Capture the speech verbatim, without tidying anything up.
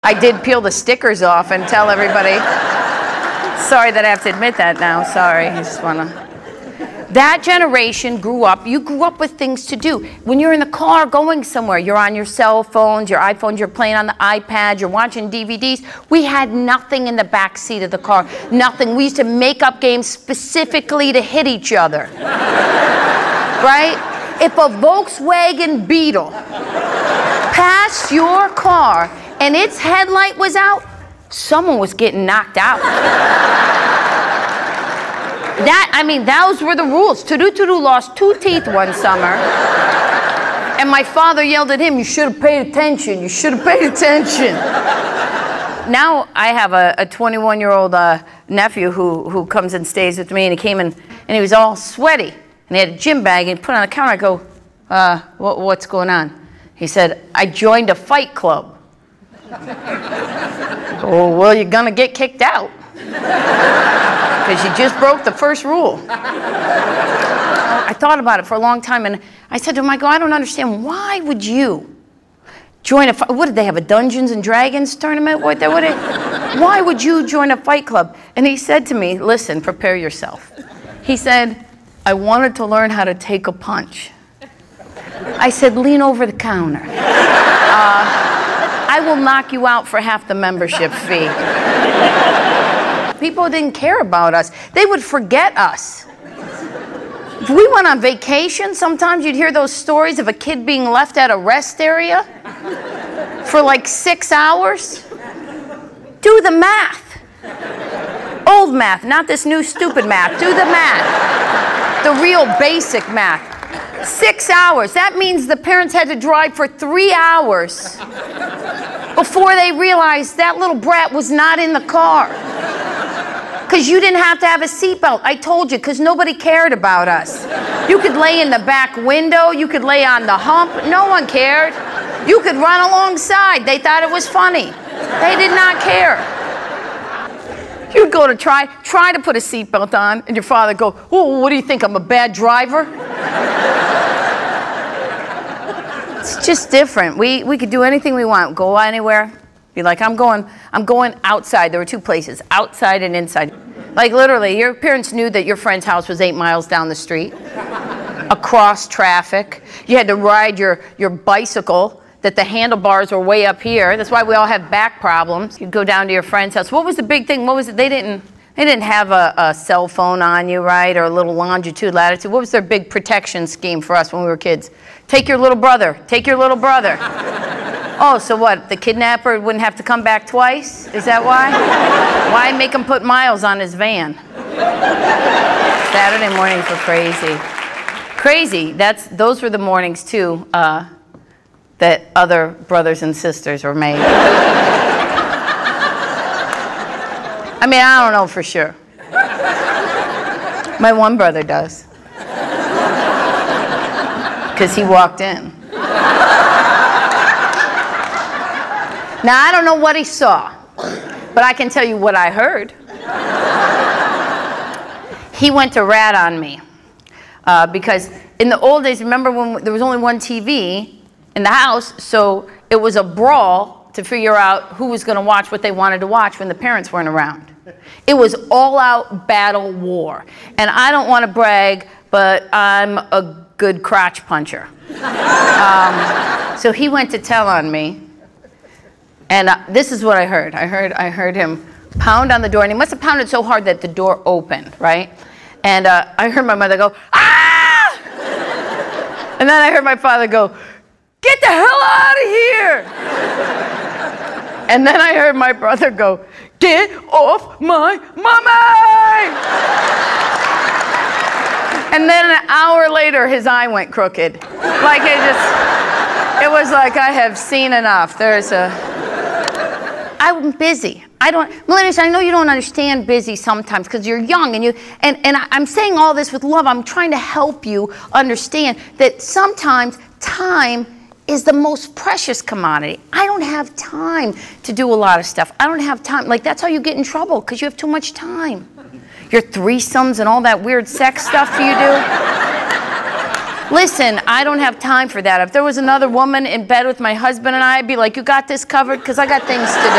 I did peel the stickers off and tell everybody. Sorry that I have to admit that now. Sorry. I just want to. That generation grew up, you grew up with things to do. When you're in the car going somewhere, you're on your cell phones, your iPhones, you're playing on the iPad, you're watching D V Ds. We had nothing in the back seat of the car. Nothing. We used to make up games specifically to hit each other. Right? If a Volkswagen Beetle passed your car and its headlight was out, someone was getting knocked out. That, I mean, those were the rules. Tudu Tudu lost two teeth one summer. And my father yelled at him, you should have paid attention. You should have paid attention. Now I have a twenty-one-year-old uh, nephew who, who comes and stays with me, and he came in, and he was all sweaty. And he had a gym bag, and he put it on the counter. I go, uh, what, what's going on? He said, I joined a fight club. Oh, well, you're going to get kicked out. Because you just broke the first rule. I thought about it for a long time, and I said to him, I go, I don't understand. Why would you join a fight? What did they have, a Dungeons and Dragons tournament? What, what did, why would you join a fight club? And he said to me, listen, prepare yourself. He said, I wanted to learn how to take a punch. I said, lean over the counter. Uh, I will knock you out for half the membership fee. People didn't care about us. They would forget us. If we went on vacation, sometimes you'd hear those stories of a kid being left at a rest area for like six hours. Do the math. Old math, not this new stupid math. Do the math. The real basic math. Six hours. That means the parents had to drive for three hours before they realized that little brat was not in the car. Because you didn't have to have a seatbelt. I told you, because nobody cared about us. You could lay in the back window. You could lay on the hump. No one cared. You could run alongside. They thought it was funny. They did not care. You'd go to try, try to put a seatbelt on, and your father would go, oh, what do you think, I'm a bad driver? It's just different. We, we could do anything we want, go anywhere. Be like, I'm going, I'm going outside. There were two places, outside and inside. Like literally, your parents knew that your friend's house was eight miles down the street, across traffic. You had to ride your, your bicycle, that the handlebars were way up here. That's why we all have back problems. You'd go down to your friend's house. What was the big thing? What was it? They didn't, they didn't have a, a cell phone on you, right? Or a little longitude, latitude. What was their big protection scheme for us when we were kids? Take your little brother. Take your little brother. Oh, so what? The kidnapper wouldn't have to come back twice? Is that why? Why make him put miles on his van? Saturday mornings were crazy. Crazy. That's, those were the mornings, too, uh, that other brothers and sisters were made. I mean, I don't know for sure. My one brother does. Because he walked in. Now, I don't know what he saw, but I can tell you what I heard. He went to rat on me. Uh, because in the old days, remember when there was only one T V in the house, so it was a brawl to figure out who was going to watch what they wanted to watch when the parents weren't around. It was all-out battle war. And I don't want to brag, but I'm a good crotch puncher. Um, so he went to tell on me. And uh, this is what I heard. I heard I heard him pound on the door, and he must have pounded so hard that the door opened, right? And uh, I heard my mother go, ah! And then I heard my father go, get the hell out of here! And then I heard my brother go, get off my mommy! And then an hour later, his eye went crooked. Like it just, it was like, I have seen enough. There's a... I'm busy. I don't, millennials, I know you don't understand busy sometimes because you're young and you, and, and I'm saying all this with love. I'm trying to help you understand that sometimes time is the most precious commodity. I don't have time to do a lot of stuff. I don't have time. Like, that's how you get in trouble, because you have too much time. Your threesomes and all that weird sex stuff you do. Listen, I don't have time for that. If there was another woman in bed with my husband and I, I'd be like, you got this covered? Because I got things to do.